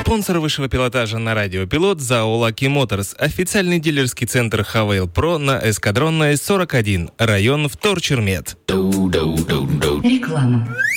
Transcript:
Спонсор высшего пилотажа на радио Пилот ЗАО Lucky Motors. Официальный дилерский центр Хавейл Про на Эскадронной 41. Район Вторчермет. Реклама.